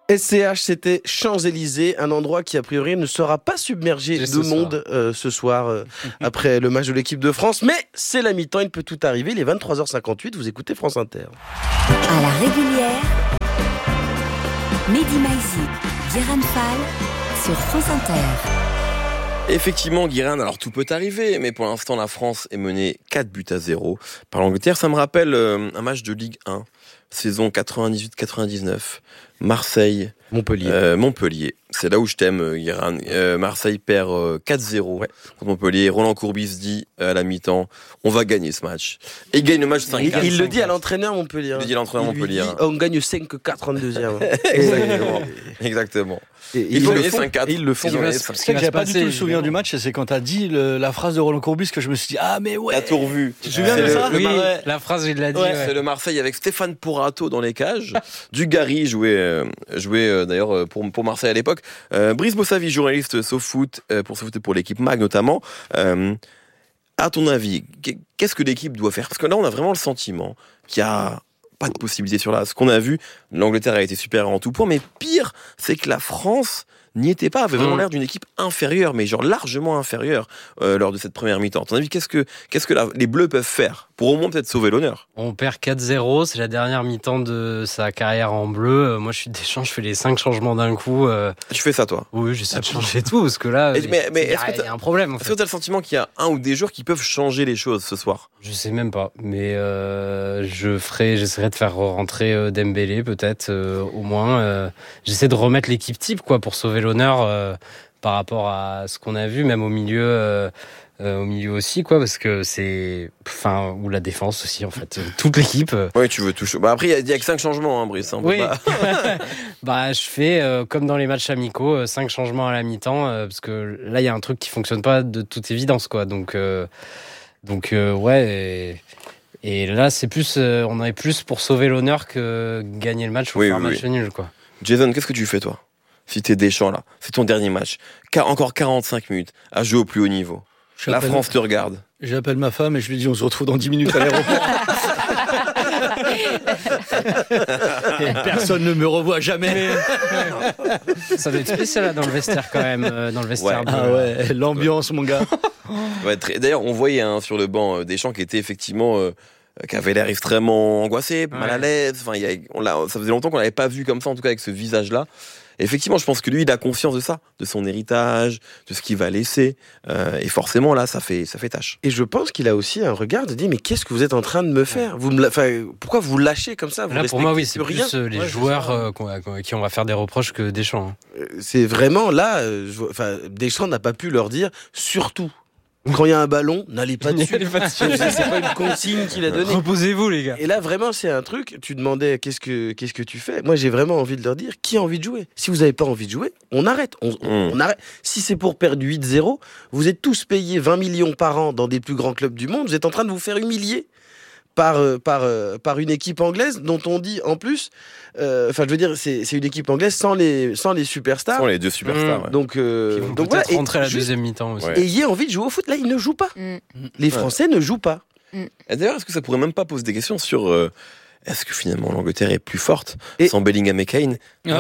SCH, c'était Champs-Élysées, un endroit qui a priori ne sera pas submergé de monde ce soir après le match de l'équipe de France. Mais c'est la mi-temps, il peut tout arriver. Il est 23h58, vous écoutez France Inter. À la régulière, Mehdi Maizi, Guérin Fall sur France Inter. Effectivement, Guérin, alors tout peut arriver, mais pour l'instant, la France est menée 4-0 par l'Angleterre. Ça me rappelle un match de Ligue 1, saison 98-99, Marseille, Montpellier. C'est là où je t'aime, Guérin. Marseille perd 4-0 contre Montpellier. Roland Courbis dit à la mi-temps, on va gagner ce match. Et il gagne le match 5-4. Il le dit à l'entraîneur Montpellier. Il le dit à l'entraîneur Montpellier. On gagne 5-4 en deuxième. Exactement. Et ils le font 5-4. Ils le font. Ce que j'avais pas du tout le souvenir du match, c'est quand t'as dit la phrase de Roland Courbis que je me suis dit, ah mais ouais. T'as tout revu. Tu te souviens de ça? Oui, la phrase, il l'a dit. Ouais. C'est le Marseille avec Stéphane Porato dans les cages. Dugarry jouait d'ailleurs pour Marseille à l'époque. Brice Bossavi, journaliste SoFoot, pour l'équipe MAG notamment. À ton avis, qu'est-ce que l'équipe doit faire? Parce que là, on a vraiment le sentiment qu'il y a pas de possibilité sur là. Ce qu'on a vu, l'Angleterre a été supérieure en tout point, mais pire, c'est que la France n'y était pas, avait vraiment l'air d'une équipe inférieure, mais genre largement inférieure lors de cette première mi-temps. À ton avis, qu'est-ce que les Bleus peuvent faire pour au moins peut-être sauver l'honneur? On perd 4-0, c'est la dernière mi-temps de sa carrière en bleu. Moi, je suis Deschamps, je fais les 5 changements d'un coup. Tu fais ça, toi? Oui, j'essaie de changer tout, parce que là, il y a un problème. Est-ce que tu as le sentiment qu'il y a un ou des joueurs qui peuvent changer les choses ce soir? Je sais même pas, mais j'essaierai de faire rentrer Dembélé peut-être, au moins. J'essaie de remettre l'équipe type, quoi, pour sauver l'honneur par rapport à ce qu'on a vu, même au milieu aussi, quoi, parce que ou la défense aussi, en fait, toute l'équipe. Oui, tu veux tout. Après, il y a que 5 changements, Brice. Oui. Je fais comme dans les matchs amicaux, 5 changements à la mi-temps, parce que là, il y a un truc qui fonctionne pas de toute évidence, quoi. Donc ouais. Et là, c'est plus, on est plus pour sauver l'honneur que gagner le match ou faire un match nul, quoi. Jason, qu'est-ce que tu fais, toi? Si t'es Deschamps, là, c'est ton dernier match. Encore 45 minutes à jouer au plus haut niveau. La France te regarde. J'appelle ma femme et je lui dis on se retrouve dans 10 minutes à l'aéroport. Et personne ne me revoit jamais. Ça doit être spécial là, dans le vestiaire quand même, dans le vestiaire. L'ambiance, mon gars. D'ailleurs, on voyait sur le banc Deschamps qui était effectivement qui avait l'air extrêmement angoissé, mal à l'aise. Enfin, ça faisait longtemps qu'on l'avait pas vu comme ça, en tout cas avec ce visage-là. Et effectivement, je pense que lui, il a conscience de ça, de son héritage, de ce qu'il va laisser. Et forcément, là, ça fait tâche. Et je pense qu'il a aussi un regard de dire, mais qu'est-ce que vous êtes en train de me faire? Pourquoi vous lâchez comme ça? Là, pour moi, oui, c'est plus les joueurs qui on va faire des reproches que Deschamps. C'est vraiment là, Deschamps n'a pas pu leur dire, surtout. Quand il y a un ballon, n'allez pas dessus. C'est pas une consigne qu'il a donnée. Reposez-vous, les gars. Et là, vraiment, c'est un truc. Tu demandais qu'est-ce que tu fais. Moi, j'ai vraiment envie de leur dire qui a envie de jouer. Si vous n'avez pas envie de jouer, on arrête. On arrête. Si c'est pour perdre 8-0, vous êtes tous payés 20 millions par an dans des plus grands clubs du monde. Vous êtes en train de vous faire humilier par une équipe anglaise dont on dit en plus, c'est une équipe anglaise sans les superstars. Sans les 2 superstars. Ouais. Donc peut-être rentrer à la deuxième mi-temps aussi. Ouais. Ayez envie de jouer au foot. Là, ils ne jouent pas. Les Français ne jouent pas. Et d'ailleurs, est-ce que ça pourrait même pas poser des questions sur est-ce que finalement l'Angleterre est plus forte sans Bellingham et Kane? Non.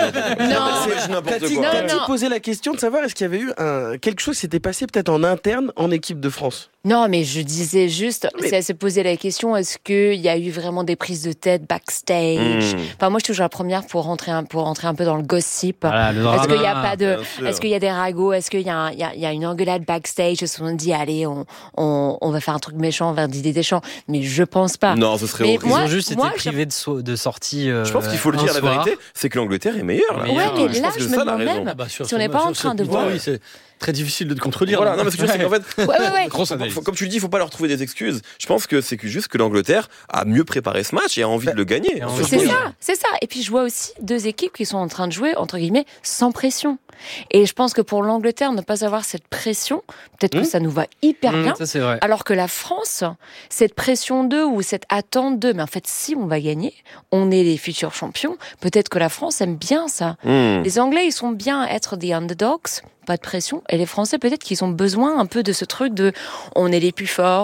T'as-tu posé la question de savoir est-ce qu'il y avait eu quelque chose qui s'était passé peut-être en interne en équipe de France? Non, mais je disais juste, si elle se posait la question, est-ce qu'il y a eu vraiment des prises de tête backstage? Enfin, moi, je suis toujours la première pour rentrer un peu dans le gossip. Voilà, est-ce qu'il y a pas est-ce qu'il y a des ragots? Est-ce qu'il y a une engueulade backstage? Est-ce qu'on dit, allez, on va faire un truc méchant, on va dire des chants? Mais je pense pas. Non, ce serait horrible. Ils ont juste été privés de sortie. Je pense qu'il faut le dire, la vérité, c'est que l'Angleterre est meilleure. Ouais, mais là, je me demande même si on n'est pas en train de voir. Oui, c'est très difficile de te contredire. Voilà, non, mais ce que je veux dire, c'est qu'en fait, Ouais. comme tu le dis, il faut pas leur trouver des excuses. Je pense que c'est juste que l'Angleterre a mieux préparé ce match et a envie de le gagner. C'est ça. Et puis je vois aussi 2 équipes qui sont en train de jouer, entre guillemets, sans pression. Et je pense que pour l'Angleterre, ne pas avoir cette pression, peut-être que ça nous va hyper bien. Ça, c'est vrai. Alors que la France, cette pression d'eux ou cette attente d'eux, mais en fait, si on va gagner, on est les futurs champions, peut-être que la France aime bien ça. Les Anglais, ils sont bien à être des underdogs, pas de pression. Et les Français, peut-être qu'ils ont besoin un peu de ce truc de on est les plus forts,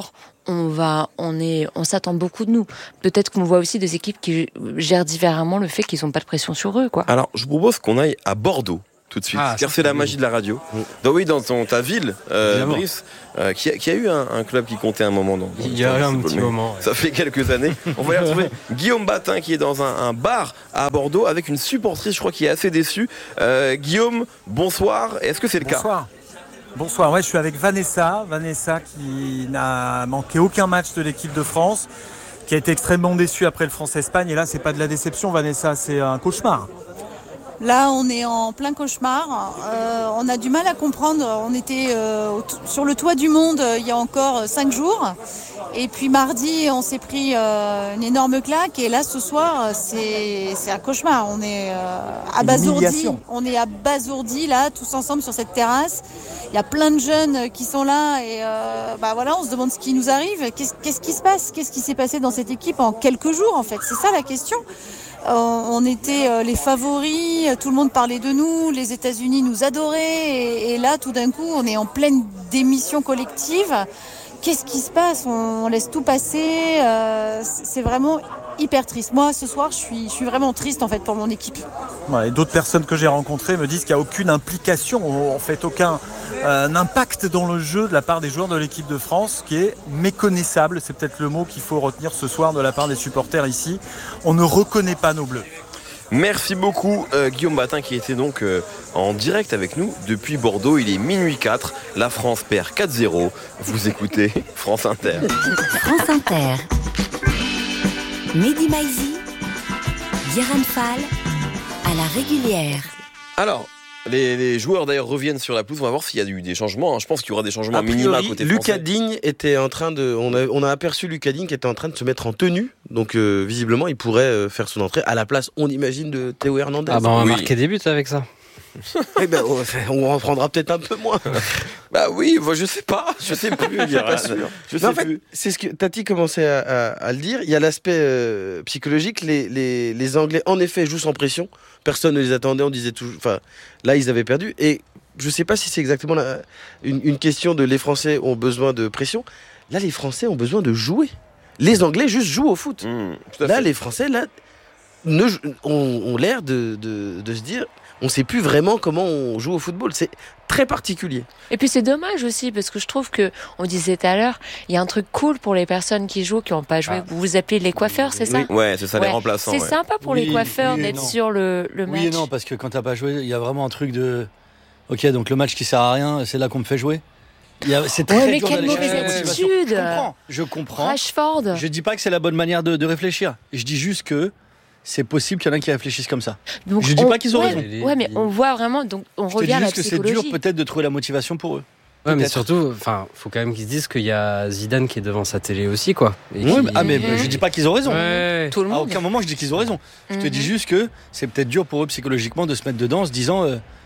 on s'attend beaucoup de nous. Peut-être qu'on voit aussi des équipes qui gèrent différemment le fait qu'ils n'ont pas de pression sur eux, quoi. Alors, je vous propose qu'on aille à Bordeaux tout de suite, car c'est la magie de la radio. Dans ta ville, Brice, qui a eu un club qui comptait un moment dans il y a eu un petit moment. Ça fait quelques années. On va y retrouver Guillaume Batin qui est dans un bar à Bordeaux avec une supportrice, je crois, qui est assez déçue. Guillaume, bonsoir. Est-ce que c'est le cas? Bonsoir, je suis avec Vanessa qui n'a manqué aucun match de l'équipe de France, qui a été extrêmement déçue après le France-Espagne. Et là, c'est pas de la déception, Vanessa, c'est un cauchemar. Là, on est en plein cauchemar. On a du mal à comprendre. On était sur le toit du monde il y a encore 5 jours. Et puis mardi, on s'est pris une énorme claque. Et là, ce soir, c'est un cauchemar. On est abasourdis. On est abasourdis là, tous ensemble sur cette terrasse. Il y a plein de jeunes qui sont là. Et on se demande ce qui nous arrive. Qu'est-ce qui se passe? Qu'est-ce qui s'est passé dans cette équipe en quelques jours, en fait? C'est ça la question. On était les favoris, tout le monde parlait de nous, les États-Unis nous adoraient et là tout d'un coup on est en pleine démission collective. Qu'est-ce qui se passe? On laisse tout passer, c'est vraiment hyper triste. Moi ce soir je suis vraiment triste en fait pour mon équipe. Et d'autres personnes que j'ai rencontrées me disent qu'il n'y a aucune implication, en fait aucun impact dans le jeu de la part des joueurs de l'équipe de France, qui est méconnaissable. C'est peut-être le mot qu'il faut retenir ce soir de la part des supporters ici. On ne reconnaît pas nos Bleus. Merci beaucoup Guillaume Batin qui était donc en direct avec nous depuis Bordeaux. Il est minuit 4, la France perd 4-0. Vous écoutez France Inter. France Inter. Mehdi Maizi, Guérin Fall, à la régulière. Alors, les joueurs d'ailleurs reviennent sur la pelouse. On va voir s'il y a eu des changements. Je pense qu'il y aura des changements minima côté français. Lucas Digne était en train de. On a aperçu Lucas Digne qui était en train de se mettre en tenue. Donc visiblement, il pourrait faire son entrée à la place, on imagine, de Théo Hernandez. On va marquer des buts avec ça. On en prendra peut-être un peu moins. Je sais pas. Je sais plus. C'est ce que Tati commençait à le dire. Il y a l'aspect psychologique. Les Anglais, en effet, jouent sans pression. Personne ne les attendait. On disait toujours. Enfin, là, ils avaient perdu. Et je sais pas si c'est exactement une question de les Français ont besoin de pression. Là, les Français ont besoin de jouer. Les Anglais juste jouent au foot. Là, les Français ont l'air de se dire. On ne sait plus vraiment comment on joue au football. C'est très particulier. Et puis c'est dommage aussi, parce que je trouve que, on disait tout à l'heure, il y a un truc cool pour les personnes qui jouent, qui n'ont pas joué. Vous vous appelez les coiffeurs, c'est ça? Ouais, c'est ça, les remplaçants. C'est sympa pour les coiffeurs d'être sur le match. Oui et non, parce que quand tu n'as pas joué, il y a vraiment un truc de... Ok, donc le match qui sert à rien, c'est là qu'on me fait jouer. C'est très mais quelle mauvaise attitude! Je comprends. Rashford. Je dis pas que c'est la bonne manière de réfléchir. Je dis juste que c'est possible qu'il y en a qui réfléchissent comme ça. Donc je dis pas qu'ils ont raison. Ouais, mais on voit vraiment, donc on revient à la psychologie. Je te dis juste que c'est dur peut-être de trouver la motivation pour eux. Ouais, mais surtout, faut quand même qu'ils se disent qu'il y a Zidane qui est devant sa télé aussi, quoi. Je dis pas qu'ils ont raison. Ouais. Tout le monde. À aucun moment je dis qu'ils ont raison. Je te dis juste que c'est peut-être dur pour eux psychologiquement de se mettre dedans en se disant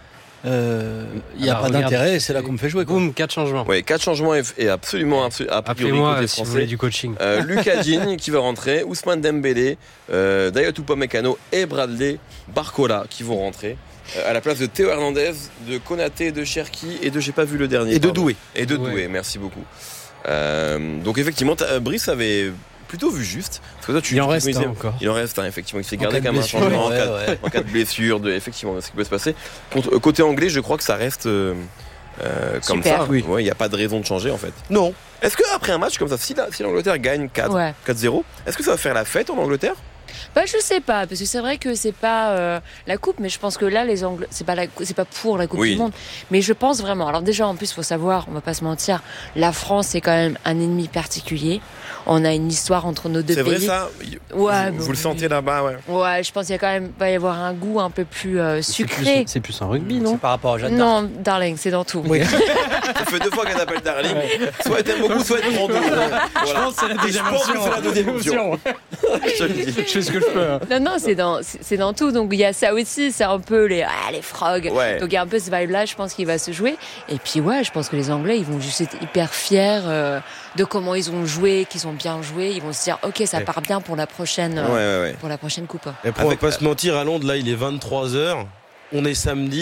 il n'y a pas d'intérêt, c'est là qu'on me fait jouer. Boum, 4 changements. Oui, 4 changements et absolument appelez-moi côté français. Si vous voulez du coaching. Lucas Digne qui va rentrer, Ousmane Dembélé, Dayot Upamecano et Bradley Barcola qui vont rentrer. À la place de Théo Hernandez, de Konaté, de Cherki et de j'ai pas vu le dernier. Et de Doué. Et de Doué, merci beaucoup. Donc effectivement, Brice avait plutôt vu juste. Parce que toi, il en reste encore. Il en reste effectivement. Il s'est gardé quand même un changement en cas de blessure, effectivement, ce qui peut se passer. Côté anglais, je crois que ça reste comme ça. Oui. Il n'y a pas de raison de changer en fait. Non. Est-ce qu'après un match comme ça, si l'Angleterre gagne 4-0, est-ce que ça va faire la fête en Angleterre? Je sais pas, parce que c'est vrai que c'est pas la coupe, mais je pense que là les Anglais, c'est pas pour la coupe du monde, mais je pense vraiment. Alors déjà en plus faut savoir, on va pas se mentir, la France c'est quand même un ennemi particulier. On a une histoire entre nos deux pays. C'est vrai ça? Vous le sentez là-bas, ouais. Ouais, je pense qu'il va y avoir un goût un peu plus sucré. C'est plus un rugby, non? C'est par rapport à Jeanne d'Arc. Non, darling, c'est dans tout. Oui. Ça fait 2 fois qu'elle appelle darling. Soit elle t'aime beaucoup, soit elle te prend deux. Je pense que c'est la deuxième option. Je fais ce que je peux. Hein. Non, c'est dans tout. Donc il y a ça aussi, c'est un peu les frogs. Ouais. Donc il y a un peu ce vibe-là, je pense qu'il va se jouer. Et puis je pense que les Anglais, ils vont juste être hyper fiers de comment ils ont joué, qu'ils ont bien joué. Ils vont se dire, ok, ça part bien pour la prochaine, pour la prochaine coupe. Et pour ne pas se mentir, à Londres, là, il est 23h. On est samedi.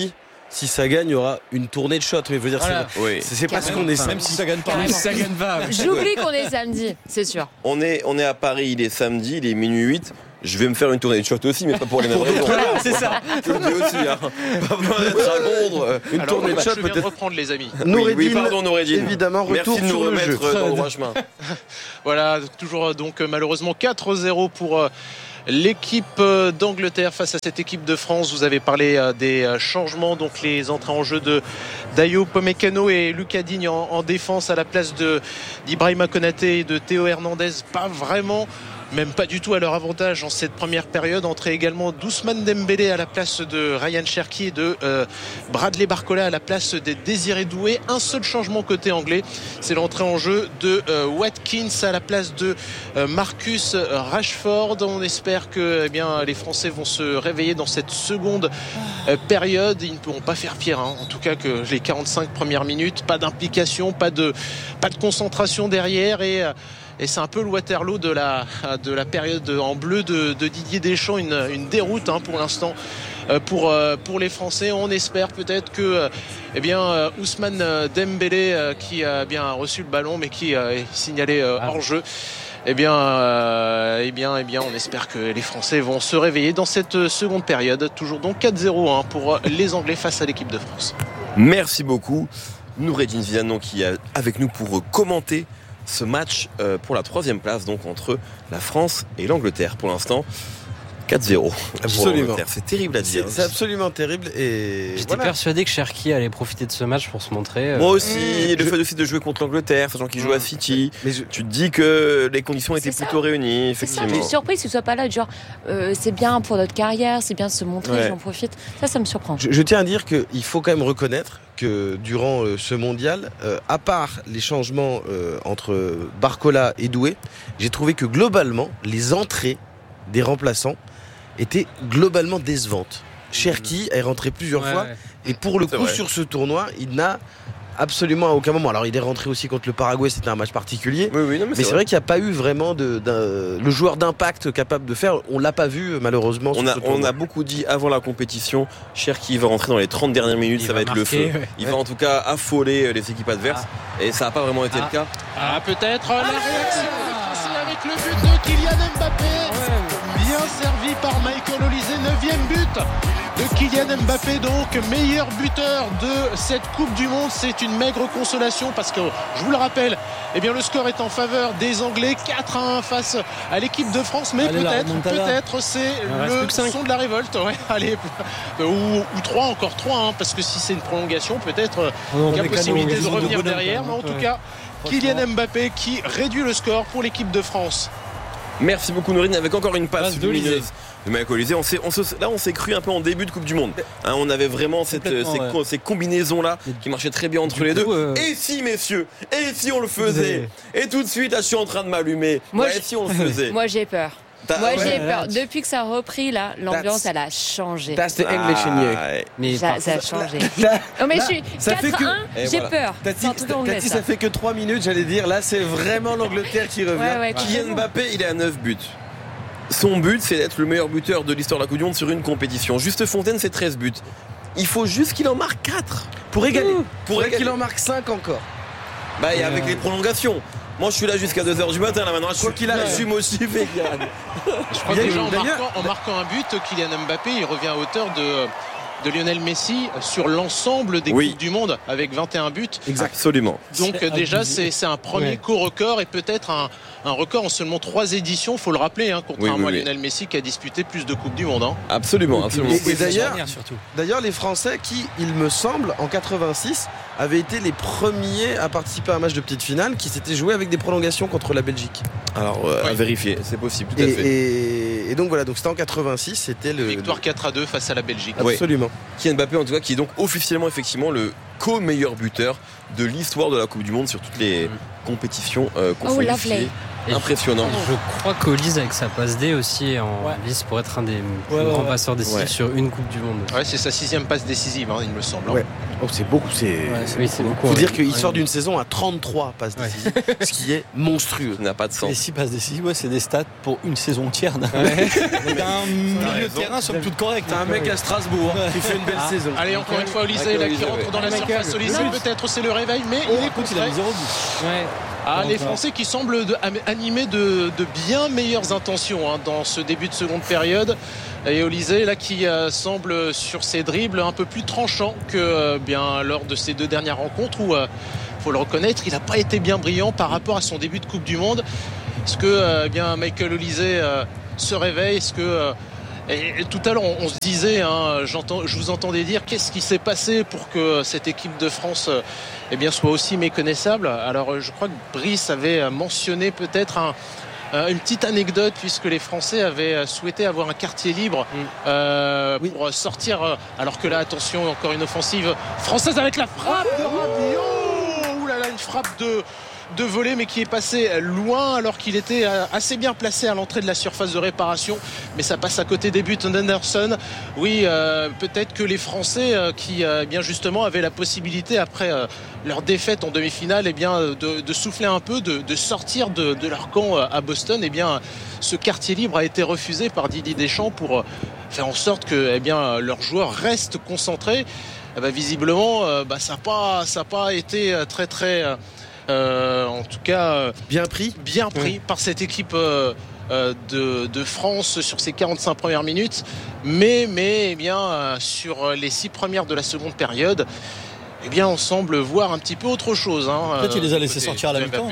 si ça gagne, il y aura une tournée de shots. Mais je veux dire, Voilà. c'est parce qu'on est Même si ça gagne pas. Carrément. Même si ça gagne pas. J'oublie qu'on est samedi, c'est sûr. On est à Paris, il est samedi, il est minuit 8. Je vais me faire une tournée de shots aussi, mais pas pour les mêmes raisons. c'est ça. Je le dis aussi, hein. Pas besoin d'être à Londres. Une tournée de shots Je viens de peut-être. reprendre les amis. Oui, pardon Noureddine. Évidemment, retour Merci de nous sur le jeu. remettre dans le droit chemin. Voilà, toujours donc malheureusement 4-0 pour l'équipe d'Angleterre face à cette équipe de France. Vous avez parlé des changements, donc les entrées en jeu de Dayo Pomecano et Lucas Digne en défense à la place d'Ibrahima Konaté et de Théo Hernandez. Pas vraiment, même pas du tout à leur avantage en cette première période. Entrée également d'Ousmane Dembélé à la place de Ryan Cherki et de Bradley Barcola à la place de Désiré Doué. Un seul changement côté anglais, c'est l'entrée en jeu de Watkins à la place de Marcus Rashford. On espère que les Français vont se réveiller dans cette seconde période. Ils ne pourront pas faire pire, hein. En tout cas que les 45 premières minutes. Pas d'implication, pas de concentration derrière et c'est un peu le Waterloo de la période en bleu de Didier Deschamps, une déroute, hein, pour l'instant pour les Français. On espère peut-être que Ousmane Dembélé qui a bien reçu le ballon mais qui est signalé hors jeu. On espère que les Français vont se réveiller dans cette seconde période. Toujours donc 4-0, hein, pour les Anglais face à l'équipe de France. Merci beaucoup Noureddine Villanon qui est avec nous pour commenter ce match pour la 3e place, donc entre la France et l'Angleterre. Pour l'instant 4-0. Absolument. C'est terrible à dire. C'est absolument terrible. Et j'étais persuadé que Cherki allait profiter de ce match pour se montrer. Moi aussi, le fait aussi de jouer contre l'Angleterre, sachant qu'ils jouent à City, tu te dis que les conditions étaient plutôt réunies, effectivement. Je suis surprise qu'il ne soit pas là, genre c'est bien pour notre carrière, c'est bien de se montrer, j'en profite. Ça me surprend. Je tiens à dire qu'il faut quand même reconnaître que durant ce mondial, à part les changements entre Barcola et Doué, j'ai trouvé que globalement, les entrées des remplaçants étaient globalement décevantes. Cherki est rentré plusieurs fois et pour le coup sur ce tournoi, il n'a absolument à aucun moment. Alors il est rentré aussi contre le Paraguay, c'était un match particulier. Mais c'est vrai qu'il n'y a pas eu vraiment le joueur d'impact capable de faire. On l'a pas vu malheureusement. On a beaucoup dit avant la compétition, Cherki va rentrer dans les 30 dernières minutes, ça va être le feu. Il va en tout cas affoler les équipes adverses et ça n'a pas vraiment été le cas. Peut-être la réaction des Français avec le but de Kylian Mbappé. Bien servi par Michael Olise, 9e but de Kylian Mbappé, donc meilleur buteur de cette Coupe du Monde. C'est une maigre consolation parce que, je vous le rappelle, le score est en faveur des Anglais, 4-1 face à l'équipe de France, mais peut-être c'est le son de la révolte. Ou 3, encore 3, hein, parce que si c'est une prolongation, peut-être il y a possibilité de revenir derrière, mais en tout cas, Kylian Mbappé qui réduit le score pour l'équipe de France. Merci beaucoup Noureddine, avec encore une passe lumineuse de Michael Olise. Là on s'est cru un peu en début de Coupe du Monde, hein, on avait vraiment ces combinaisons là qui marchaient très bien entre les deux. Et si messieurs, et si on le faisait. Et tout de suite là je suis en train de m'allumer. Si on le faisait. Moi j'ai peur. J'ai peur. Depuis que ça a repris, là, l'ambiance, elle a changé. That's the English in you. Mais ça a changé. Mais je suis 4-1, j'ai peur. Ça fait que 3 minutes, j'allais dire. Là, c'est vraiment l'Angleterre qui revient. Kylian Mbappé, il est à 9 buts. Son but, c'est d'être le meilleur buteur de l'histoire de la Coupe du Monde sur une compétition. Juste Fontaine, c'est 13 buts. Il faut juste qu'il en marque 4 pour égaler. Pour qu'il en marque 5 encore. Et avec les prolongations. Moi je suis là jusqu'à 2h du matin là maintenant. Je crois qu'il assume aussi vegan. Je crois que déjà en marquant un but, Kylian Mbappé il revient à hauteur de Lionel Messi sur l'ensemble des Coupes du Monde avec 21 buts. Absolument. Donc déjà c'est un premier co-record et peut-être un record en seulement 3 éditions, faut le rappeler, hein, contrairement à Lionel Messi qui a disputé plus de Coupes du Monde. Hein. Absolument. Et d'ailleurs les Français qui, il me semble, en 86 avaient été les premiers à participer à un match de petite finale qui s'était joué avec des prolongations contre la Belgique. Alors à vérifier, c'est possible, tout à fait. Et donc voilà, donc c'était en 86, c'était le victoire 4-2 face à la Belgique. Absolument. Kylian Mbappé en tout cas qui est donc officiellement effectivement le co-meilleur buteur de l'histoire de la Coupe du Monde sur toutes les compétitions confondues. Impressionnant. Je crois qu'Olise avec sa passe D aussi en lice pour être un des plus grands passeurs décisifs sur une Coupe du Monde. Ouais, c'est sa 6e passe décisive, il me semble. Ouais. Oh, c'est beaucoup. Oui, c'est beaucoup. Faut dire qu'il sort d'une saison à 33 passes décisives, ce qui est monstrueux. Ça n'a pas de sens. Et 6 passes décisives, c'est des stats pour une saison entière. T'as un milieu de terrain somme toute correct. T'as un mec à Strasbourg qui fait une belle saison. Allez, encore une fois, Olysée là qui rentre dans la surface. Olysée, peut-être c'est le réveil, mais il est il a mis 0 but. Les Français qui semblent animés de bien meilleures intentions dans ce début de seconde période. Et Olysée là qui semble sur ses dribbles un peu plus tranchant que bien lors de ces 2 dernières rencontres où faut le reconnaître, il n'a pas été bien brillant par rapport à son début de Coupe du Monde. Est-ce que bien Michael Olysée se réveille? Est-ce que et tout à l'heure on se disait, je vous entendais dire qu'est-ce qui s'est passé pour que cette équipe de France soit aussi méconnaissable. Alors je crois que Brice avait mentionné peut-être une petite anecdote puisque les Français avaient souhaité avoir un quartier libre pour sortir, alors que là attention, encore une offensive française avec la frappe de Rabiot. Ouh là là, une frappe de volée mais qui est passé loin alors qu'il était assez bien placé à l'entrée de la surface de réparation, mais ça passe à côté des buts d'Anderson. Oui, peut-être que les Français qui bien justement avaient la possibilité après leur défaite en demi-finale de souffler un peu, de sortir de leur camp à Boston, ce quartier libre a été refusé par Didier Deschamps pour faire en sorte que leurs joueurs restent concentrés. Visiblement ça n'a pas été très très en tout cas bien pris par cette équipe de France sur ces 45 premières minutes, mais sur les 6 premières de la seconde période, on semble voir un petit peu autre chose. Peut-être il les a laissés sortir à la mi-temps.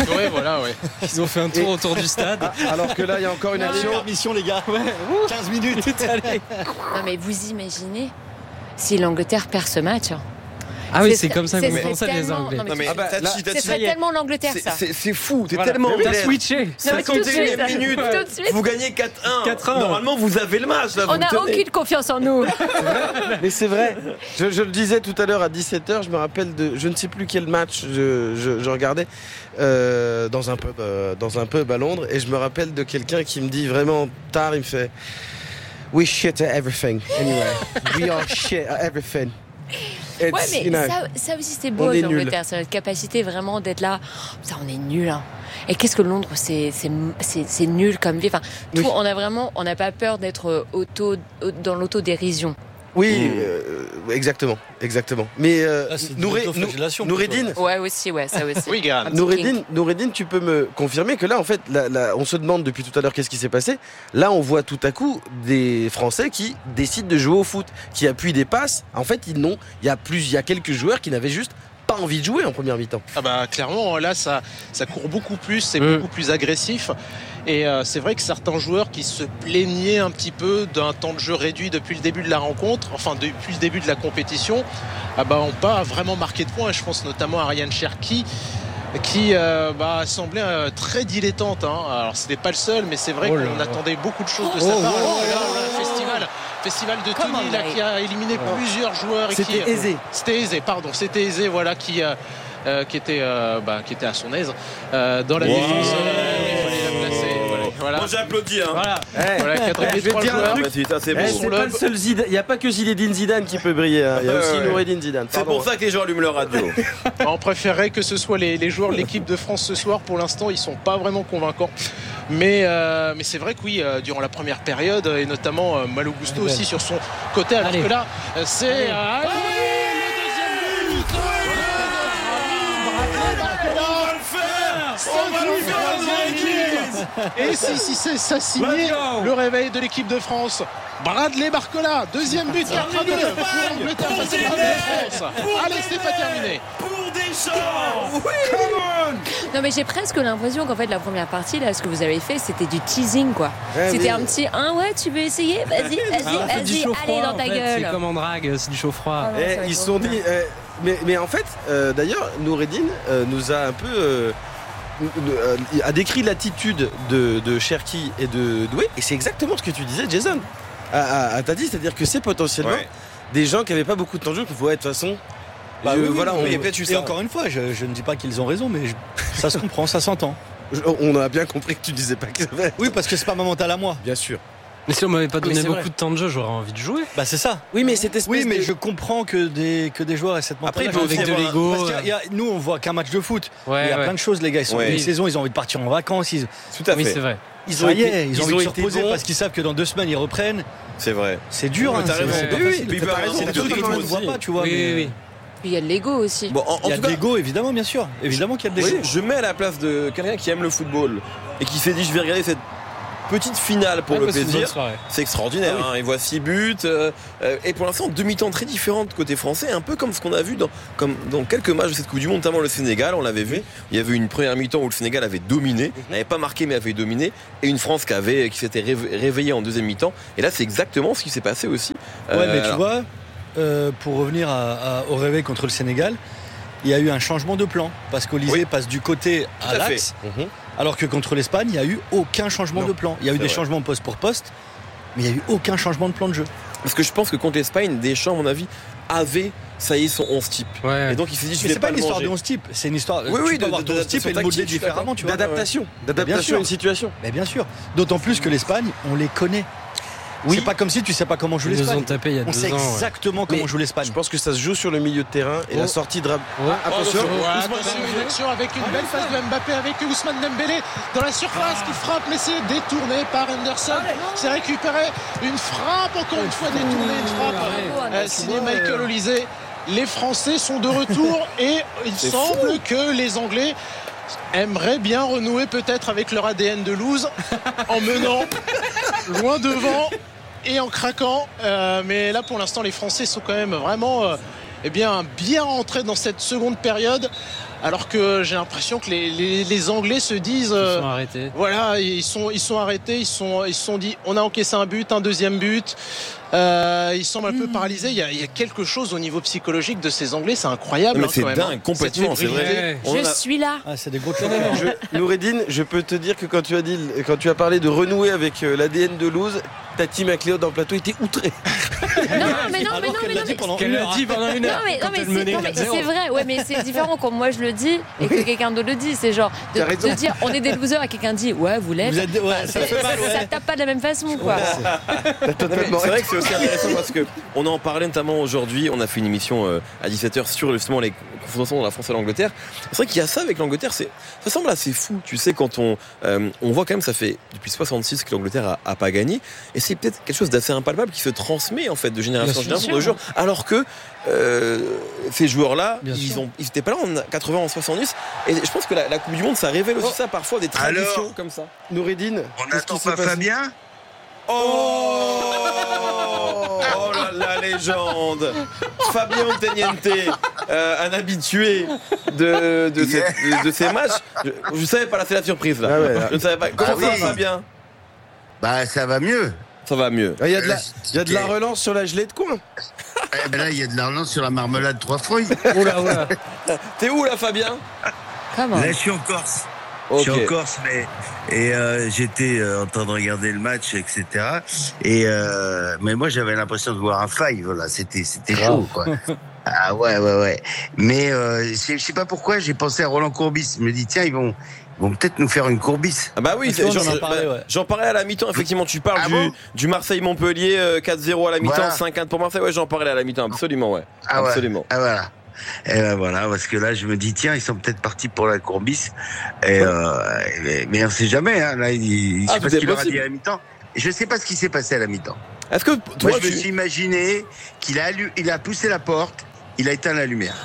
Ils ont fait un tour autour du stade. Alors que là, il y a encore une action. Permission, les gars. 15 minutes. Non, mais vous imaginez si l'Angleterre perd ce match? Ah oui, c'est comme ça que vous pensez les Anglais. Ce serait tellement l'Angleterre, ça. C'est fou, t'es tellement t'as switché. 51 minutes, vous gagnez 4-1. Normalement, vous avez le match. On n'a aucune confiance en nous. Mais c'est vrai. Je le disais tout à l'heure à 17h, je me rappelle de je ne sais plus quel match je regardais dans un pub à Londres, et je me rappelle de quelqu'un qui me dit vraiment tard, il me fait "We shit at everything anyway. We are shit at everything." Ouais, mais ça aussi c'est beau l'Angleterre, c'est notre capacité vraiment d'être là. Putain, on est nul. Et qu'est-ce que Londres, c'est nul comme vie. Enfin, on n'a pas peur d'être dans l'autodérision. Oui, exactement. Mais Noureddine, ça aussi. Oui, Noureddine, tu peux me confirmer que là, en fait, on se demande depuis tout à l'heure qu'est-ce qui s'est passé. Là, on voit tout à coup des Français qui décident de jouer au foot, qui appuient des passes. En fait, il y a quelques joueurs qui n'avaient juste pas envie de jouer en première mi-temps. Clairement, là, ça court beaucoup plus, c'est beaucoup plus agressif. Et c'est vrai que certains joueurs qui se plaignaient un petit peu d'un temps de jeu réduit depuis le début de la rencontre, enfin depuis le début de la compétition, ont pas vraiment marqué de points. Je pense notamment à Ryan Cherki qui semblait très dilettante. Alors c'était pas le seul, mais c'est vrai qu'on attendait beaucoup de choses de sa part. Festival de Tony là, qui a éliminé plusieurs joueurs. C'était aisé. C'était aisé, voilà, qui était à son aise dans la défense. Il fallait la placer. Voilà. Moi j'applaudis. Voilà, 3 joueurs. Il n'y a pas que Zinedine Zidane qui peut briller. Il y a aussi Noureddine Zidane. C'est pour ça que les gens allument leur radio. On préférerait que ce soit les joueurs de l'équipe de France ce soir. Pour l'instant, ils sont pas vraiment convaincants. Mais c'est vrai que oui, durant la première période, et notamment Malo Gusto aussi sur son côté, alors que là, c'est... Et si c'est ça signé le réveil de l'équipe de France. Bradley Barcola, deuxième but, 4-2 pour l'Angleterre face à l'équipe de France. Allez, c'est pas terminé. Pour Deschamps. Non, mais j'ai presque l'impression qu'en fait la première partie là, ce que vous avez fait, c'était du teasing quoi. C'était un petit tu veux essayer, vas-y, allez dans ta gueule. C'est comme en drague, c'est du chaud froid. Ils se sont dit mais en fait d'ailleurs Noureddine nous a un peu a décrit l'attitude de Cherki et de Doué, et c'est exactement ce que tu disais, Jason. T'as dit, c'est-à-dire que c'est potentiellement des gens qui n'avaient pas beaucoup de temps de jeu, qu'il faut être de toute façon. Et encore une fois, je ne dis pas qu'ils ont raison, mais ça se comprend, ça s'entend. On a bien compris que tu disais pas que c'est vrai. Oui, parce que c'est pas ma mentale à moi. Bien sûr. Mais si on m'avait pas donné c'est beaucoup vrai. de temps de jeu, j'aurais envie de jouer. Bah c'est ça. Oui, mais cette espèce Oui, mais de- je comprends que des joueurs aient cette mentalité. Après, il peut avec aussi de avoir l'ego. Parce qu'il y a- nous, on voit qu'un match de foot. Ouais, Il y a ouais. plein de choses, les gars. Ils sont Ouais. en une saison, ils ont envie de partir en vacances. Tout à Oui, fait. c'est vrai. Ils Ça y est, ils ont envie de se été reposer bons. parce qu'ils savent que dans 2 semaines, ils reprennent. C'est vrai. C'est dur, Ouais, hein, t'as c'est raison. c'est pas Oui, facile. puis T'as t'as raison, raison, c'est des t'as trucs que raison tout le monde ne aussi. voit pas, tu vois. Oui, mais- oui, oui. Puis il y a de l'ego aussi. Bon, Il y a tout de cas, l'ego, évidemment, bien sûr. Évidemment qu'il y a de l'ego. je mets à la place de quelqu'un qui aime le football et qui s'est dit je vais regarder cette petite finale pour le Ouais, c'est une bonne plaisir. soirée. C'est extraordinaire. Hein. Il voit 6 buts. Et pour l'instant, 2 mi-temps très différentes côté français, un peu comme ce qu'on a vu dans quelques matchs de cette Coupe du Monde, notamment le Sénégal. On l'avait vu. Il y avait une première mi-temps où le Sénégal avait dominé, n'avait pas marqué mais avait dominé, et une France qui s'était réveillée en deuxième mi-temps. Et là, c'est exactement ce qui s'est passé aussi. Ouais, mais tu Alors, vois, pour revenir au réveil contre le Sénégal, il y a eu un changement de plan parce qu'Olysée passe du côté à Tout à l'axe, Mhm. alors que contre l'Espagne, il n'y a eu aucun changement Non, de plan. Il y a eu c'est des vrai. changements poste pour poste, mais il n'y a eu aucun changement de plan de jeu. Parce que je pense que contre l'Espagne, Deschamps, à mon avis, avait, ça y est, son 11 type. Ouais. Et donc il s'est dit, je Mais vais c'est pas pas une le histoire manger. de 11 types, c'est une histoire. Oui, tu oui, peux avoir ton 11 type et le modeler tactique, différemment, tu vois. D'adaptation. Bien D'adaptation sûr. à une situation. Mais bien sûr. D'autant plus que l'Espagne, on les connaît. Oui. C'est pas comme si tu sais pas comment joue Ils nous ont l'Espagne. tapé il y a On 2 sait ans. ouais. exactement comment Mais joue l'Espagne. Je pense que ça se joue sur le milieu de terrain et la sortie de Ouais. Attention. Attention, une action avec une belle passe de Mbappé avec Ousmane Dembélé dans la surface qui frappe, mais c'est détourné par Henderson. C'est récupéré. Une frappe, encore une fois détournée, une frappe signée Michael Olysée. Les Français sont de retour et il semble que les Anglais aimeraient bien renouer peut-être avec leur ADN de loose en menant loin devant et en craquant. Mais là, pour l'instant, les Français sont quand même vraiment bien rentrés dans cette seconde période. Alors que j'ai l'impression que les Anglais se disent... Ils sont arrêtés. Voilà, ils sont arrêtés, ils se sont dit on a encaissé un but, un deuxième but. Ils semblent un peu paralysés. Il y a quelque chose au niveau psychologique de ces Anglais, c'est incroyable. Non, mais c'est quand même, dingue, complètement, Cette c'est vrai. fébrilité. On Je a- suis là. Ah, c'est des gros clubs. Noureddin, je peux te dire que quand tu as parlé de renouer avec l'ADN de Luz, Tati McLeod dans le plateau était outré. Non, mais non, mais non, mais non, mais Qu'elle l'a dit pendant une heure. non, mais c'est vrai, ouais, mais c'est différent quand moi je le dis et que quelqu'un d'autre le dit. C'est genre de dire on est des losers et quelqu'un dit ouais, vous l'êtes. Vous êtes- ouais, ça fait mal, ouais. Ça tape pas de la même façon, quoi. Non, mais c'est vrai que c'est aussi intéressant parce que on en parlait notamment aujourd'hui. On a fait une émission à 17h sur justement les confrontations dans la France et l'Angleterre. C'est vrai qu'il y a ça avec l'Angleterre. Ça semble assez fou, tu sais, quand on voit quand même, ça fait depuis 66 que l'Angleterre a pas gagné, et c'est peut-être quelque chose d'assez impalpable qui se transmet en fait de génération en génération de joueurs, alors que ces joueurs-là, ils étaient pas là en 80, en 70, et je pense que la Coupe du Monde, ça révèle aussi ça parfois, des traditions Alors, comme ça. Noureddin, On qu'est-ce n'attend qui s'est pas passé Fabien. Oh la légende, Fabien Teniente, un habitué de ces matchs. Je savais pas, là c'est la surprise là. Ah ouais, là. Je ne savais pas. Comment ça oui. va, Fabien? Bah ça va mieux. Ça va mieux. Il y a de la relance sur la gelée de coin. Eh ben là il y a de la relance sur la marmelade 3 fruits. Oula, oula. T'es où là, Fabien? Comment Là je suis en Corse. Ok. Je suis en Corse, mais j'étais en train de regarder le match, etc. Mais moi j'avais l'impression de voir un five. Là, c'était chaud, quoi. Ah ouais. Mais je sais pas pourquoi j'ai pensé à Roland Courbis. Je me dis tiens ils vont peut-être nous faire une Courbis. Ah bah oui, Parce qu'on en a parlé, ouais. j'en parlais à la mi-temps. Effectivement, tu parles Ah bon du Marseille-Montpellier 4-0 à la mi-temps, Voilà. 5-1 pour Marseille. Ouais, j'en parlais à la mi-temps, absolument, ouais. Ah ouais. Absolument. Ah voilà. Et ben voilà, parce que là je me dis tiens ils sont peut-être partis pour la Courbis. Mais on sait jamais. Hein. Là je sais pas tout ce est qu'il leur a possible. dit à la mi-temps. Je sais pas ce qui s'est passé à la mi-temps. Est-ce que toi, Moi je me suis imaginé qu'il il a poussé la porte, il a éteint la lumière.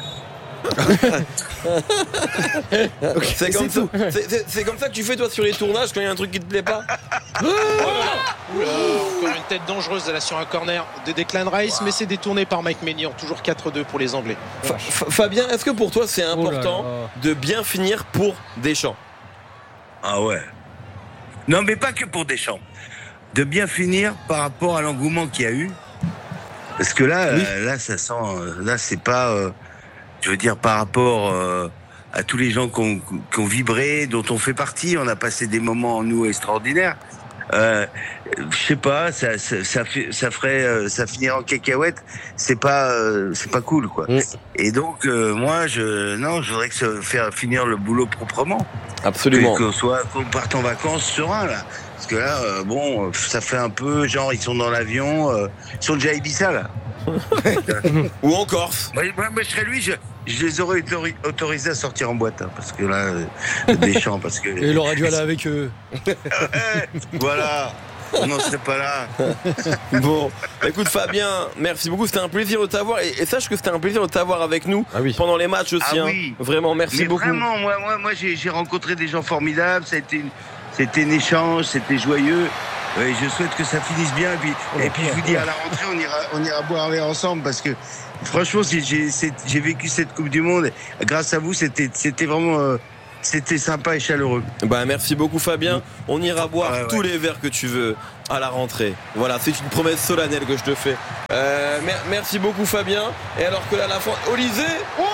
c'est comme ça que tu fais toi sur les tournages quand il y a un truc qui te plaît pas? Oula, encore une tête dangereuse là sur un corner de Declan Rice, mais c'est détourné par Mike Maignan. Toujours 4-2 pour les Anglais. Fabien, est-ce que pour toi c'est important là là. de bien finir pour Deschamps? Ah ouais. Non mais pas que pour Deschamps. De bien finir par rapport à l'engouement qu'il y a eu. Parce que là, là ça sent, là c'est pas, je veux dire par rapport à tous les gens qui ont vibré, dont on fait partie. On a passé des moments nous extraordinaires. Je sais pas, ça finirait en cacahuète. C'est pas cool, quoi. Et donc, moi, je voudrais faire finir le boulot proprement. Absolument. Qu'on parte en vacances serein, là. Parce que là, ça fait un peu, genre, ils sont dans l'avion, ils sont déjà à Ibiza, là. Ou en Corse. Moi, je serais lui, je les aurais autorisés à sortir en boîte, hein, parce que là, Deschamps, parce que... Et il aurait dû aller avec eux. Voilà. On n'en serait pas là. Bon, écoute Fabien, merci beaucoup, c'était un plaisir de t'avoir et sache que c'était un plaisir de t'avoir avec nous pendant les matchs aussi. Oui. Vraiment, merci beaucoup. Vraiment, moi j'ai rencontré des gens formidables, c'était un échange, c'était joyeux. Et je souhaite que ça finisse bien. Et puis je vous dis, à la rentrée, on ira boire un verre ensemble parce que franchement, j'ai vécu cette Coupe du Monde. Grâce à vous, c'était vraiment... C'était sympa et chaleureux. Merci beaucoup Fabien. On ira boire tous les verres que tu veux à la rentrée. Voilà, c'est une promesse solennelle que je te fais. Merci beaucoup Fabien. Et alors que là, la fin... Olysée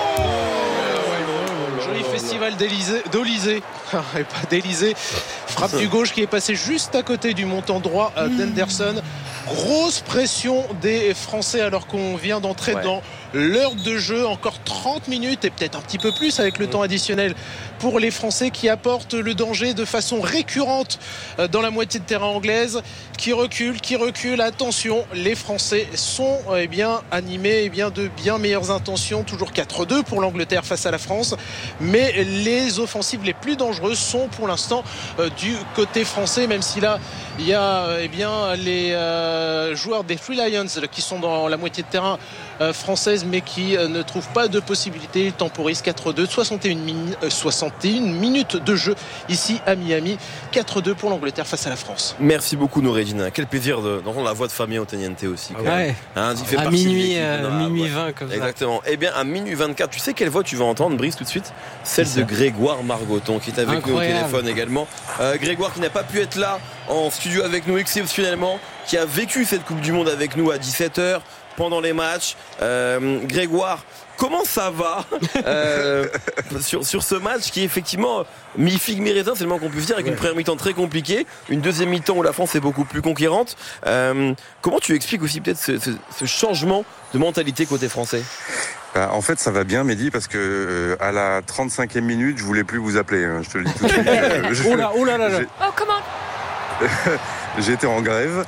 Joli festival d'Olysée. Et pas d'Élysée. Frappe du gauche qui est passé juste à côté du montant droit d'Henderson. Grosse pression des Français alors qu'on vient d'entrer dans l'heure de jeu. Encore 30 minutes et peut-être un petit peu plus avec le temps additionnel pour les Français qui apportent le danger de façon récurrente dans la moitié de terrain anglaise, qui recule. Attention, les Français sont animés de bien meilleures intentions. Toujours 4-2 pour l'Angleterre face à la France, mais les offensives les plus dangereuses sont pour l'instant du côté français, même si là il y a les joueurs des Three Lions qui sont dans la moitié de terrain française mais qui ne trouvent pas de possibilité. Ils temporisent 4-2, 61 minutes de jeu ici à Miami. 4-2 pour l'Angleterre face à la France. Merci beaucoup Noureddin. Quel plaisir d'entendre la voix de Fabien Otteniente aussi. À minuit 20 comme ça. Exactement. À minuit 24, tu sais quelle voix tu vas entendre, Brice, tout de suite? Celle de Grégoire Margoton qui est avec nous au téléphone également. Grégoire qui n'a pas pu être là en studio avec nous exceptionnellement, qui a vécu cette Coupe du Monde avec nous à 17h pendant les matchs. Grégoire, comment ça va sur ce match qui est effectivement mi-figue, mi-raisin, c'est le moins qu'on puisse dire, avec une première mi-temps très compliquée, une deuxième mi-temps où la France est beaucoup plus conquérante. Comment tu expliques aussi peut-être ce changement de mentalité côté français? En fait, ça va bien, Mehdi, parce que à la 35e minute, je voulais plus vous appeler. Je te le dis tout de suite. Oh là là. Comment? J'étais en grève.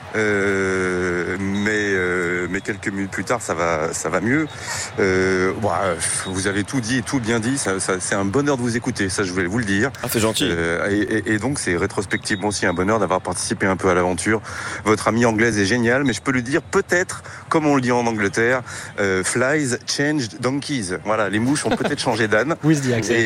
Mais quelques minutes plus tard, ça va mieux. Vous avez tout dit et tout bien dit. C'est un bonheur de vous écouter. Ça, je voulais vous le dire. Ah, c'est gentil. Et donc, c'est rétrospectivement aussi un bonheur d'avoir participé un peu à l'aventure. Votre amie anglaise est géniale, mais je peux lui dire peut-être, comme on le dit en Angleterre, flies changed donkeys. Voilà, les mouches ont peut-être changé d'âne. With the accent.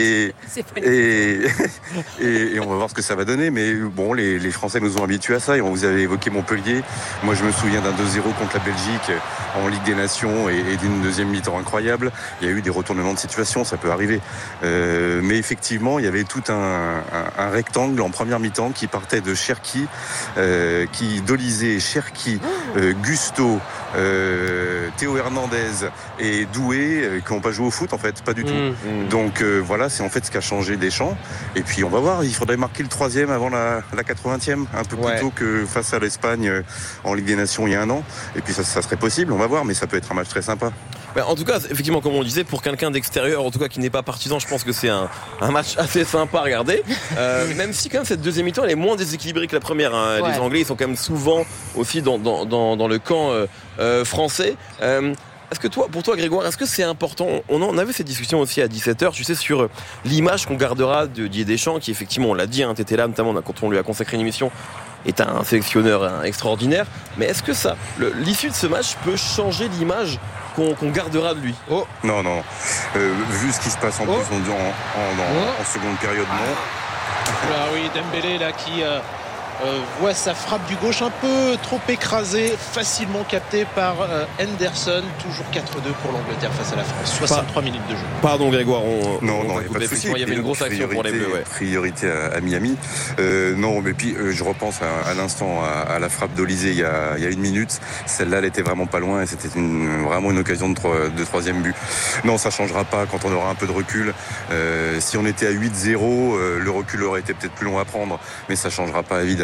Et on va voir ce que ça va donner. Mais bon, les Français nous ont habitués à ça. Et vous avez évoqué Montpellier. Moi, je me souviens d'un 2-0 contre la Belgique en Ligue des Nations et d'une deuxième mi-temps incroyable. Il y a eu des retournements de situation, ça peut arriver. Mais effectivement, il y avait tout un rectangle en première mi-temps qui partait de Cherki, d'Olysée, Cherki, Gusto, Théo Hernandez et Doué, qui n'ont pas joué au foot en fait, pas du tout. Donc voilà, c'est en fait ce qu'a changé Deschamps. Et puis on va voir, il faudrait marquer le 3e avant la 80e, un peu plus tôt que face à l'Espagne en Ligue des Nations il y a un an. Et puis ça serait possible, on va voir, mais ça peut être un match très sympa. En tout cas, effectivement, comme on le disait, pour quelqu'un d'extérieur, en tout cas qui n'est pas partisan, je pense que c'est un match assez sympa à regarder. Même si quand même cette deuxième mi-temps elle est moins déséquilibrée que la première. Les Anglais ils sont quand même souvent aussi dans le camp français. Est-ce que pour toi Grégoire, est-ce que c'est important? On avait cette discussion aussi à 17h, tu sais, sur l'image qu'on gardera de Didier Deschamps, qui effectivement, on l'a dit, t'étais là notamment quand on lui a consacré une émission, est un sélectionneur extraordinaire. Mais est-ce que l'issue de ce match peut changer l'image qu'on gardera de lui? Non. Vu ce qui se passe en plus en seconde période, non. Oui, Dembélé là qui voit sa frappe du gauche un peu trop écrasée, facilement captée par Henderson. Toujours 4-2 pour l'Angleterre face à la France. 63 minutes de jeu. Pardon Grégoire, non, il n'y a pas de souci. Il y avait une grosse action pour les Bleus. Priorité à Miami. Non, mais puis je repense à l'instant à la frappe d'Olysée il y a une minute. Celle-là, elle était vraiment pas loin et c'était vraiment une occasion de troisième but. Non, ça changera pas quand on aura un peu de recul. Si on était à 8-0, le recul aurait été peut-être plus long à prendre, mais ça changera pas évidemment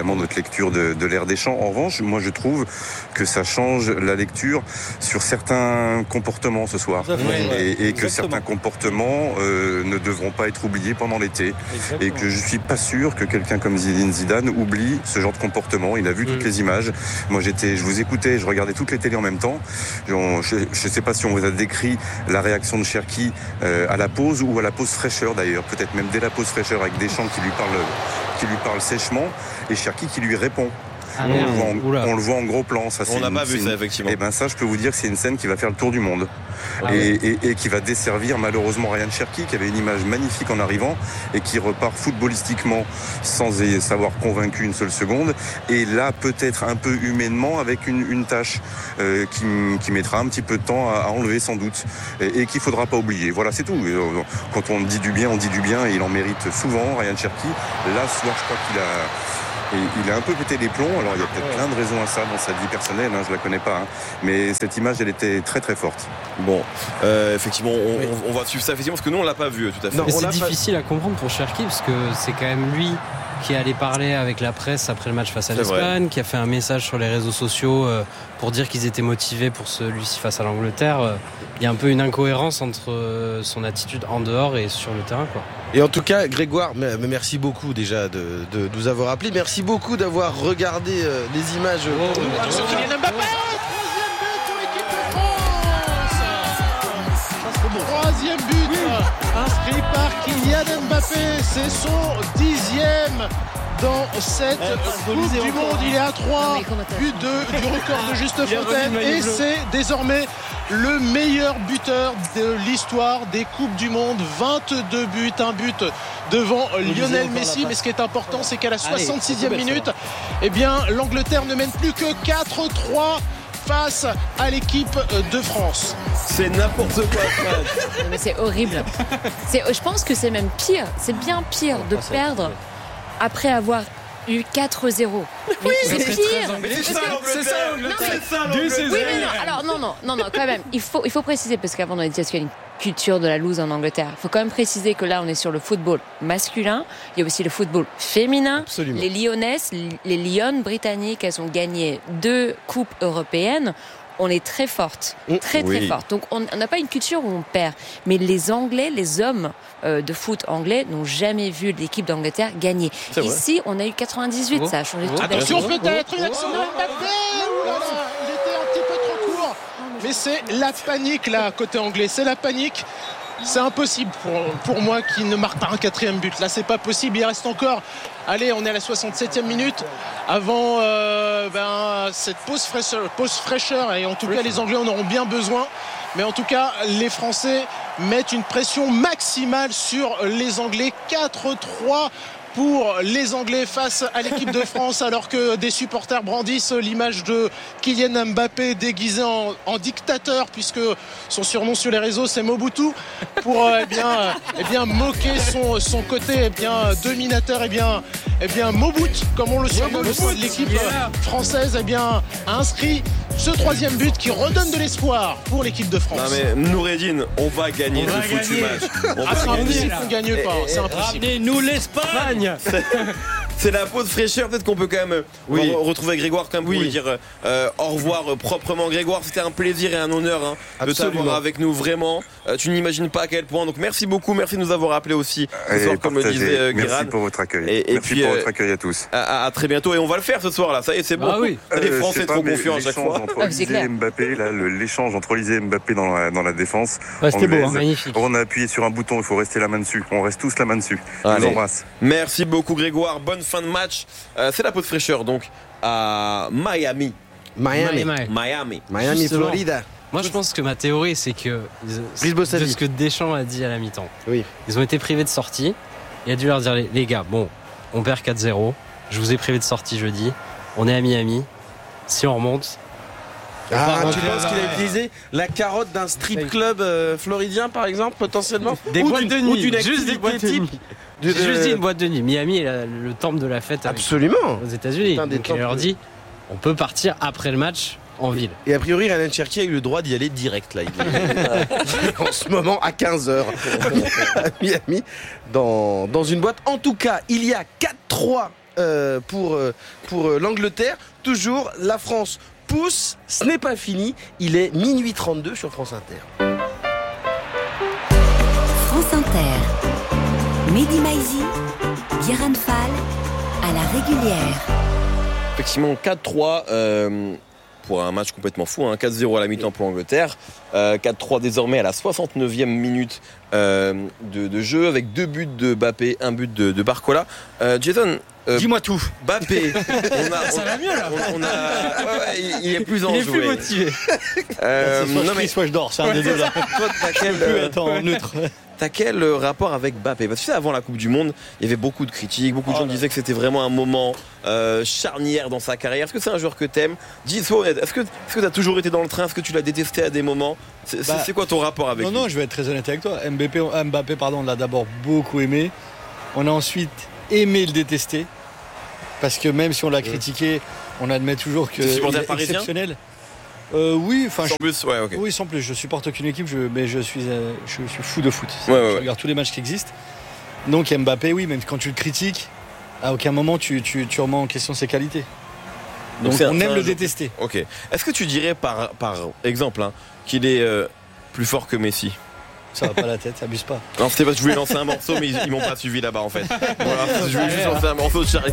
évidemment notre lecture de l'ère des champs. En revanche, moi je trouve que ça change la lecture sur certains comportements ce soir. Et que certains comportements ne devront pas être oubliés pendant l'été. Exactement. Et que je suis pas sûr que quelqu'un comme Zinedine Zidane oublie ce genre de comportement. Il a vu toutes les images. Moi je vous écoutais, je regardais toutes les télés en même temps. Je sais pas si on vous a décrit la réaction de Cherki à la pause ou à la pause fraîcheur d'ailleurs. Peut-être même dès la pause fraîcheur avec Deschamps qui lui parle sèchement et Cherki qui lui répond. On le voit en gros plan. Ça, on n'a pas vu ça, effectivement. Et ça, je peux vous dire que c'est une scène qui va faire le tour du monde. Et qui va desservir malheureusement Ryan Cherki, qui avait une image magnifique en arrivant et qui repart footballistiquement sans savoir convaincu une seule seconde. Et là, peut-être un peu humainement, avec une tâche qui mettra un petit peu de temps à enlever sans doute et qu'il faudra pas oublier. Voilà, c'est tout. Quand on dit du bien, on dit du bien et il en mérite souvent, Ryan Cherki. Là, ce soir, je crois il a un peu pété les plombs. Alors il y a peut-être plein de raisons à ça dans sa vie personnelle, je la connais pas, mais cette image elle était très très forte. Bon, effectivement on va suivre ça effectivement parce que nous on l'a pas vu tout à fait. Non, mais c'est difficile à comprendre pour Cherki parce que c'est quand même lui qui est allé parler avec la presse après le match face à l'Espagne, qui a fait un message sur les réseaux sociaux pour dire qu'ils étaient motivés pour celui-ci face à l'Angleterre. Il y a un peu une incohérence entre son attitude en dehors et sur le terrain, quoi. Et en tout cas, Grégoire, merci beaucoup déjà de nous avoir appelés. Merci beaucoup d'avoir regardé les images. Sur Kylian Mbappé, troisième but inscrit par Kylian Mbappé. C'est son 10e dans cette Coupe du Monde. Il est à 3 buts du record de Juste Fontaine et c'est désormais le meilleur buteur de l'histoire des Coupes du Monde. 22 buts, un but devant Lionel Messi. Mais ce qui est important, c'est qu'à la 66e minute, l'Angleterre ne mène plus que 4-3 face à l'équipe de France. C'est n'importe quoi. Mais c'est horrible. Je pense que c'est même pire. C'est bien pire de perdre après avoir eu 4-0. Oui, c'est pire. C'est ça l'Angleterre. Oui, mais non. Alors non, quand même. Il faut préciser parce qu'avant on a dit qu'il y a une culture de la loose en Angleterre. Il faut quand même préciser que là on est sur le football masculin. Il y a aussi le football féminin. Absolument. Les Lyonnaises, les Lyon britanniques, elles ont gagné 2 coupes européennes. On est très forte, très forte. Donc on n'a pas une culture où on perd. Mais les Anglais, les hommes de foot anglais n'ont jamais vu l'équipe d'Angleterre gagner. Ici, on a eu 98, ça a changé tout. Attention, peut-être une action de Mbappé. Il était un petit peu trop court. Mais c'est la panique là, côté anglais. C'est la panique. C'est impossible pour moi qu'il ne marque pas un 4e but. Là, c'est pas possible. Il reste encore. Allez, on est à la 67e minute avant cette pause fraîcheur. Et en tout cas, les Anglais en auront bien besoin. Mais en tout cas, les Français mettent une pression maximale sur les Anglais. 4-3 pour les Anglais face à l'équipe de France, alors que des supporters brandissent l'image de Kylian Mbappé déguisé en dictateur, puisque son surnom sur les réseaux c'est Mobutu, pour moquer son côté dominateur. Mobutu, comme on le surnomme, l'équipe française a inscrit ce 3e but qui redonne de l'espoir pour l'équipe de France. Non mais Noureddine, on va gagner ce foutu match. C'est impossible qu'on gagne pas, c'est impossible. Ramenez-nous l'Espagne. C'est la pause fraîcheur, peut-être qu'on peut quand même retrouver Grégoire quand même pour lui dire au revoir proprement. Grégoire, c'était un plaisir et un honneur de t'avoir avec nous, vraiment. Tu n'imagines pas à quel point, donc merci beaucoup, merci de nous avoir appelés aussi ce soir, comme le disait Guérin. Merci pour votre accueil. Merci pour votre accueil à tous. À très bientôt, et on va le faire ce soir là, ça y est, c'est bon. Les Français trop confiants à chaque fois. L'échange entre Olise et Mbappé dans la défense. C'était beau, magnifique. On a appuyé sur un bouton, il faut rester la main dessus. On reste tous la main dessus. Je vous embrasse. Merci beaucoup Grégoire, bonne fin de match. C'est la pause fraîcheur donc à Miami, Florida. Moi je pense que ma théorie c'est que de ce que Deschamps a dit à la mi-temps, ils ont été privés de sortie. Il a dû leur dire les gars, bon, on perd 4-0, je vous ai privé de sortie jeudi, on est à Miami, si on remonte. Tu penses qu'il a utilisé la carotte d'un strip club floridien par exemple, potentiellement, des boîtes de nuit, juste des boîtes de nuit. Juste une boîte de nuit. Miami est le temple de la fête. Absolument. Aux États-Unis. Donc il leur dit, on peut partir après le match en ville. Et a priori, Ryan Cherki a eu le droit d'y aller direct là. En ce moment à 15h à Miami dans une boîte. En tout cas, il y a 4-3 pour l'Angleterre. Toujours, la France pousse, ce n'est pas fini. Il est minuit 32 sur France Inter. France Inter. Mehdi Maizi, Guérin Fall, à la régulière. Effectivement, 4-3 pour un match complètement fou, 4-0 à la mi-temps pour l'Angleterre, 4-3 désormais à la 69e minute de jeu, avec 2 buts de Mbappé, 1 but de Barcola. Jason, dis-moi tout. Mbappé, ça va mieux là. Il est plus enjoué. Il est plus motivé. Soit je dors, c'est un des deux là. Toi, être en neutre. T'as quel rapport avec Mbappé? Parce que tu sais, avant la Coupe du Monde, il y avait beaucoup de critiques, beaucoup de gens disaient que c'était vraiment un moment charnière dans sa carrière. Est-ce que c'est un joueur que t'aimes? Dis-toi honnête, est-ce que t'as toujours été dans le train? Est-ce que tu l'as détesté à des moments? C'est quoi ton rapport avec lui? Non, je vais être très honnête avec toi. Mbappé, on l'a d'abord beaucoup aimé. On a ensuite aimé le détester. Parce que même si on l'a critiqué, on admet toujours qu'il est exceptionnel. Oui, enfin. Sans plus, ouais, ok. Oui, sans plus. Je supporte aucune équipe, mais je suis fou de foot. Je regarde tous les matchs qui existent. Donc Mbappé, oui, même quand tu le critiques, à aucun moment tu remets en question ses qualités. Donc on aime le détester. Ok. Est-ce que tu dirais par exemple qu'il est plus fort que Messi? Ça va pas la tête, abuse pas. Non, c'était parce que je voulais lancer un morceau, mais ils m'ont pas suivi là-bas en fait. Voilà, je voulais juste lancer un morceau de Charlie.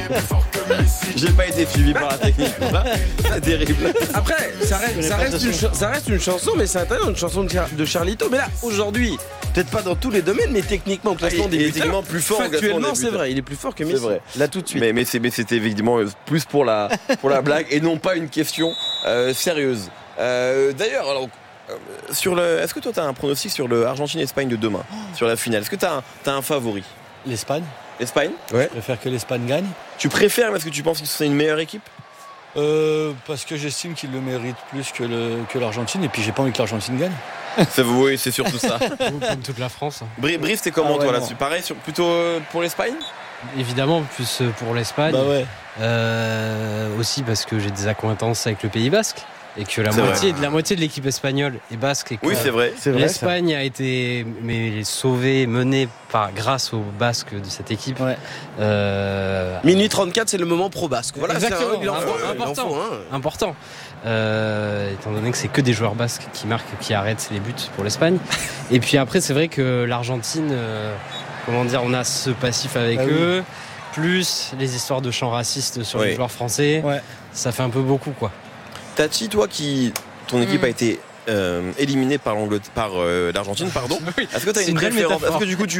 J'ai pas été suivi par la technique. C'est terrible. Après, ça reste une chanson, mais c'est intéressant, une chanson de Charlito. Mais là, aujourd'hui, peut-être pas dans tous les domaines, mais techniquement, au classement des buteurs, plus fort. Factuellement, c'est vrai, il est plus fort que Messi. C'est vrai. Là, tout de suite. Mais c'était évidemment plus pour la blague et non pas une question sérieuse. D'ailleurs, alors. Est-ce que toi tu as un pronostic sur le Argentine-Espagne de demain, sur la finale? Est-ce que tu as un favori? L'Espagne. L'Espagne? Ouais. Je préfère que l'Espagne gagne. Tu préfères parce que tu penses que c'est une meilleure équipe? Parce que j'estime qu'ils le méritent plus que l'Argentine, et puis j'ai pas envie que l'Argentine gagne. Oui, c'est surtout ça. Comme toute la France. Brice, c'est comment toi là-dessus? Pareil, plutôt pour l'Espagne? Évidemment, plus pour l'Espagne. Bah ouais. Aussi parce que j'ai des accointances avec le Pays Basque. Et que la moitié de l'équipe espagnole est basque. Et que oui, c'est vrai. L'Espagne a été sauvée, menée grâce aux Basques de cette équipe. Ouais. Minute 34, c'est le moment pro-basque. Voilà, exactement. C'est important. Étant donné que c'est que des joueurs basques qui marquent, qui arrêtent les buts pour l'Espagne. Et puis après, c'est vrai que l'Argentine, on a ce passif avec eux, plus les histoires de chants racistes sur les joueurs français. Ouais. Ça fait un peu beaucoup, quoi. Tati, toi ton équipe a été éliminée par l'Argentine, pardon. Oui, est-ce que tu as une préférence? Est-ce que du coup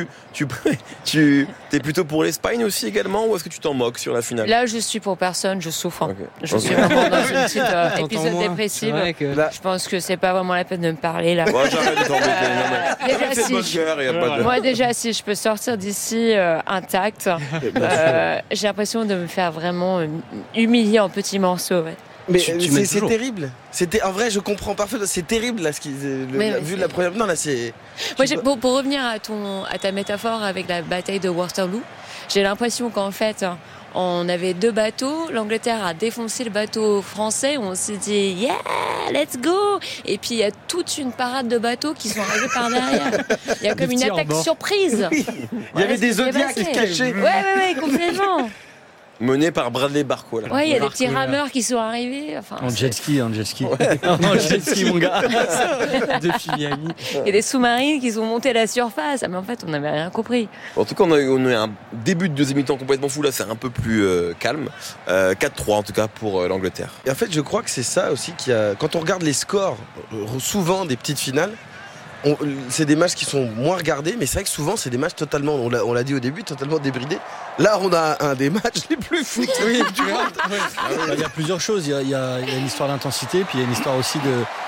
tu es plutôt pour l'Espagne aussi également, ou est-ce que tu t'en moques sur la finale? Là, je suis pour personne, je souffre. Okay. Je suis vraiment dans une petite épisode dépressif. Je pense que c'est pas vraiment la peine de me parler là. Ouais, j'arrête de t'embêter. Moi déjà, si je peux sortir d'ici intact, j'ai l'impression de me faire vraiment humilier en petits morceaux. Ouais. Mais c'est terrible. En vrai, je comprends parfaitement. C'est terrible là, vu la première. Non là, c'est. Moi, pour revenir à ta métaphore avec la bataille de Waterloo, j'ai l'impression qu'en fait, on avait 2 bateaux. L'Angleterre a défoncé le bateau français. On s'est dit yeah, let's go. Et puis il y a toute une parade de bateaux qui sont arrivés par derrière. Il y a comme une attaque surprise. Oui. Il y avait des Zodiacs cachés. Ouais, complètement. Mené par Bradley Barcola. Ouais, il y a des petits rameurs qui sont arrivés. Enfin, en jet ski. En jet ski, mon gars. Depuis Miami. Il y a des sous-marines qui sont montés à la surface. Mais en fait, on n'avait rien compris. En tout cas, on a eu un début de deuxième mi-temps complètement fou. Là, c'est un peu plus calme. 4-3 en tout cas pour l'Angleterre. Et en fait, je crois que c'est ça aussi quand on regarde les scores, souvent des petites finales, c'est des matchs qui sont moins regardés, mais c'est vrai que souvent c'est des matchs totalement, on l'a dit au début, totalement débridés. Là, on a un des matchs les plus fous du monde. Il y a plusieurs choses. Il y a une histoire d'intensité, puis il y a une histoire aussi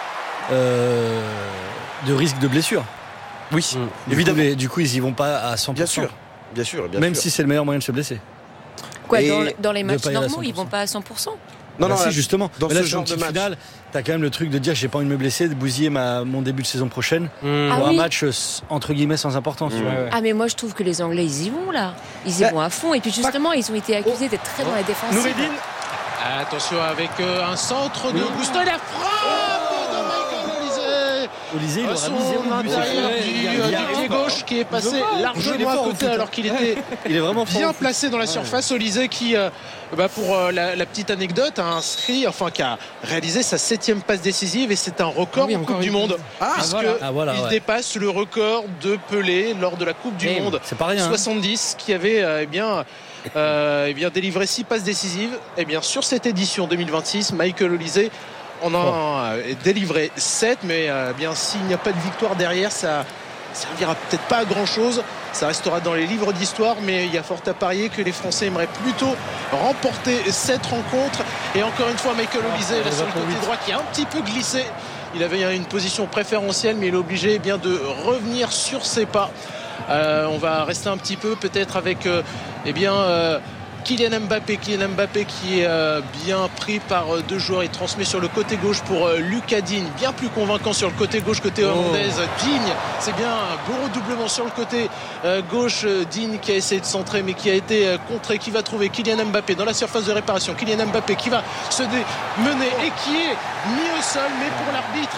de risque de blessure. Oui, évidemment. Du coup, ils y vont pas à 100%. Bien sûr. Même si c'est le meilleur moyen de se blesser. Quoi, dans les matchs normaux, ils vont pas à 100%. Non, si, justement. Dans ce genre de match. Finale, t'as quand même le truc de dire j'ai pas envie de me blesser, de bousiller mon début de saison prochaine pour un match entre guillemets sans importance. Ah mais moi je trouve que les Anglais ils y vont là, ils y vont à fond et puis justement ils ont été accusés d'être très dans la défense. Noureddine. Attention avec un centre de Gusto et la frappe de Michael Olise Olysée, il aura mis 0 but. Du pied gauche qui est passé largement à côté alors qu'il était il est vraiment bien placé dans la surface. Olysée qui, pour la petite anecdote, qui a réalisé sa 7e passe décisive et c'est un record en Coupe du Monde. Il dépasse le record de Pelé lors de la Coupe du Monde. C'est pas rien. 70 qui avait délivré 6 passes décisives. Et bien sur cette édition 2026, Michael Olysée on a délivré 7, mais s'il n'y a pas de victoire derrière, ça servira peut-être pas à grand chose. Ça restera dans les livres d'histoire, mais il y a fort à parier que les Français aimeraient plutôt remporter cette rencontre. Et encore une fois, Michael Olysée là sur le côté droit qui a un petit peu glissé. Il avait une position préférentielle, mais il est obligé de revenir sur ses pas. On va rester un petit peu peut-être avec Kylian Mbappé qui est bien pris par deux joueurs. Il transmet sur le côté gauche pour Lucas Digne, bien plus convaincant sur le côté gauche, côté hollandaise. Digne, c'est bien un beau redoublement sur le côté gauche. Digne qui a essayé de centrer mais qui a été contré, qui va trouver Kylian Mbappé dans la surface de réparation. Kylian Mbappé qui va se mener et qui est mis au sol, mais pour l'arbitre